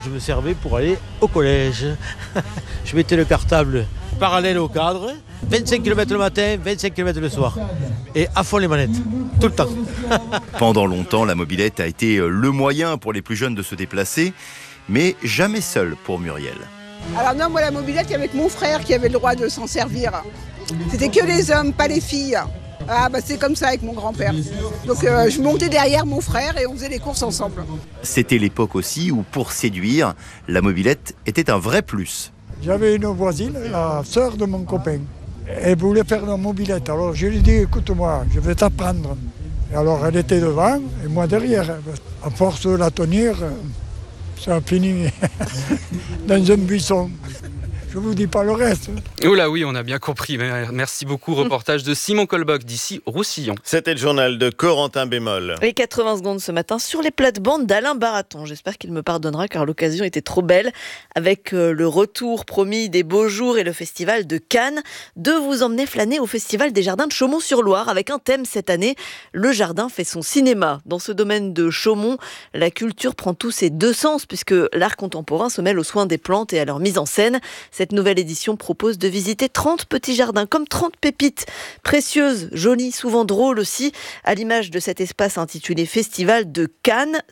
Je me servais pour aller au collège. Je mettais le cartable parallèle au cadre, 25 km le matin, 25 km le soir. Et à fond les manettes, tout le temps. Pendant longtemps, la mobilette a été le moyen pour les plus jeunes de se déplacer, mais jamais seul pour Muriel. Alors non, moi la mobilette, il y avait que mon frère qui avait le droit de s'en servir. C'était que les hommes, pas les filles. Ah bah c'est comme ça avec mon grand-père. Donc je montais derrière mon frère et on faisait les courses ensemble. C'était l'époque aussi où, pour séduire, la mobilette était un vrai plus. J'avais une voisine, la sœur de mon copain. Elle voulait faire la mobilette. Alors je lui ai dit, écoute-moi, je vais t'apprendre. Et alors elle était devant et moi derrière. À force de la tenir, ça a fini dans un buisson. Je vous dis pas le reste. Oula oui, on a bien compris. Merci beaucoup. Reportage de Simon Colboc d'ici Roussillon. C'était le journal de Corentin Bémol. Les 80 secondes ce matin sur les plates-bandes d'Alain Baraton. J'espère qu'il me pardonnera car l'occasion était trop belle avec le retour promis des beaux jours et le festival de Cannes de vous emmener flâner au festival des jardins de Chaumont-sur-Loire avec un thème cette année. Le jardin fait son cinéma. Dans ce domaine de Chaumont, la culture prend tous ses deux sens puisque l'art contemporain se mêle aux soins des plantes et à leur mise en scène. Cette nouvelle édition propose de visiter 30 petits jardins, comme 30 pépites précieuses, jolies, souvent drôles aussi, à l'image de cet espace intitulé Festival de Cannes,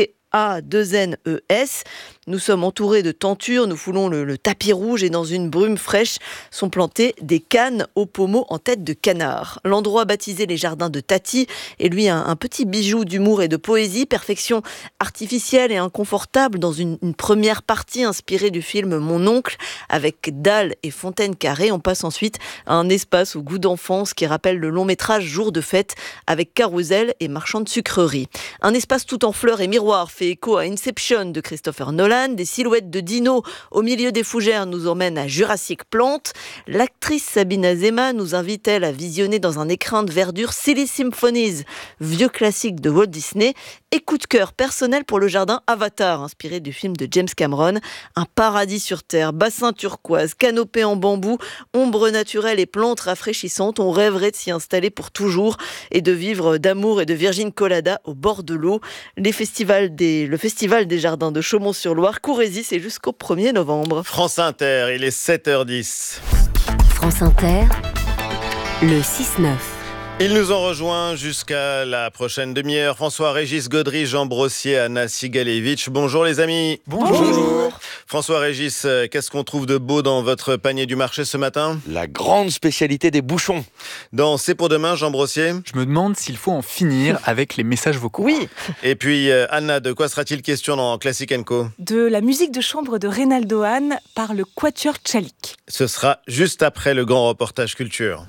CA2NES. Nous sommes entourés de tentures, nous foulons le tapis rouge et dans une brume fraîche sont plantées des cannes aux pommeaux en tête de canard. L'endroit baptisé les jardins de Tati est lui un petit bijou d'humour et de poésie, perfection artificielle et inconfortable dans une première partie inspirée du film Mon oncle avec dalles et fontaines carrées. On passe ensuite à un espace au goût d'enfance qui rappelle le long métrage Jour de fête avec carrousel et marchand de sucreries. Un espace tout en fleurs et miroirs fait écho à Inception de Christopher Nolan. Des silhouettes de dinos au milieu des fougères nous emmènent à Jurassic Plante. L'actrice Sabine Azema nous invite, elle, à visionner dans un écrin de verdure Silly Symphonies, vieux classique de Walt Disney. Et coup de cœur personnel pour le jardin Avatar, inspiré du film de James Cameron. Un paradis sur terre, bassin turquoise, canopée en bambou, ombre naturelle et plantes rafraîchissantes. On rêverait de s'y installer pour toujours et de vivre d'amour et de virgin colada au bord de l'eau. Le festival des jardins de Chaumont-sur-Loire, Courrézy, c'est jusqu'au 1er novembre. France Inter, il est 7h10. France Inter, le 6-9. Ils nous ont rejoints jusqu'à la prochaine demi-heure. François-Régis Gaudry, Jean Brossier, Anna Sigalevitch. Bonjour les amis. Bonjour. François-Régis, qu'est-ce qu'on trouve de beau dans votre panier du marché ce matin ? La grande spécialité des bouchons. Dans C'est pour demain, Jean Brossier ? Je me demande s'il faut en finir avec les messages vocaux. Oui. Et puis Anna, de quoi sera-t-il question dans Classic & Co ? De la musique de chambre de Reynaldo Hahn par le Quatuor Tchalik. Ce sera juste après le grand reportage culture.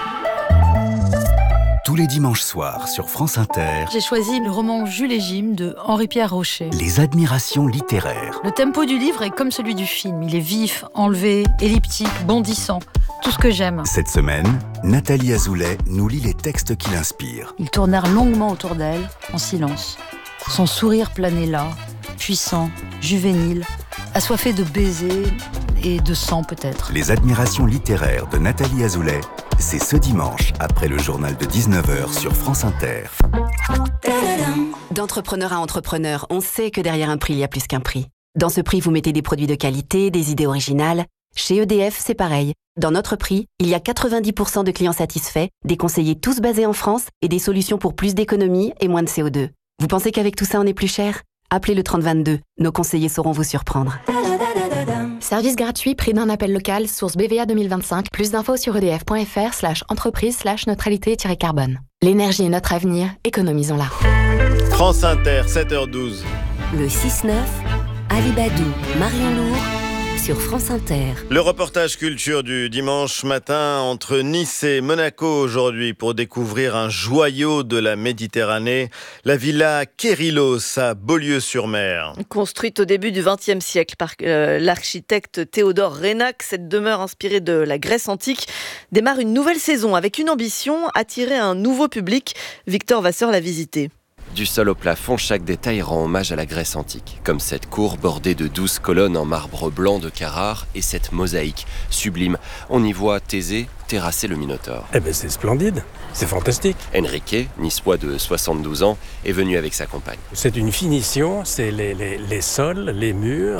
Tous les dimanches soirs sur France Inter, j'ai choisi le roman Jules et Jim de Henri-Pierre Rocher. Les admirations littéraires. Le tempo du livre est comme celui du film. Il est vif, enlevé, elliptique, bondissant. Tout ce que j'aime. Cette semaine, Nathalie Azoulay nous lit les textes qui l'inspirent. Ils tournèrent longuement autour d'elle, en silence. Son sourire planait là, puissant, juvénile, assoiffé de baisers et de sang peut-être. Les admirations littéraires de Nathalie Azoulay, c'est ce dimanche, après le journal de 19h sur France Inter. D'entrepreneur à entrepreneur, on sait que derrière un prix, il y a plus qu'un prix. Dans ce prix, vous mettez des produits de qualité, des idées originales. Chez EDF, c'est pareil. Dans notre prix, il y a 90% de clients satisfaits, des conseillers tous basés en France et des solutions pour plus d'économie et moins de CO2. Vous pensez qu'avec tout ça, on est plus cher ? Appelez le 3022. Nos conseillers sauront vous surprendre. Service gratuit, prix d'un appel local, source BVA 2025. Plus d'infos sur edf.fr/entreprise/neutralité-carbone. L'énergie est notre avenir, économisons-la. France Inter, 7h12. Le 6-9, Ali Badou, Marion Lourd, sur France Inter. Le reportage culture du dimanche matin entre Nice et Monaco aujourd'hui pour découvrir un joyau de la Méditerranée, la villa Kérylos à Beaulieu-sur-Mer. Construite au début du XXe siècle par l'architecte Théodore Reynac, cette demeure inspirée de la Grèce antique démarre une nouvelle saison avec une ambition, attirer un nouveau public. Victor Vasseur l'a visité. Du sol au plafond, chaque détail rend hommage à la Grèce antique, comme cette cour bordée de 12 colonnes en marbre blanc de Carrare et cette mosaïque sublime. On y voit Thésée terrasser le Minotaure. C'est splendide, c'est fantastique. Enrique, niçois de 72 ans, est venu avec sa compagne. C'est une finition, c'est les sols, les murs,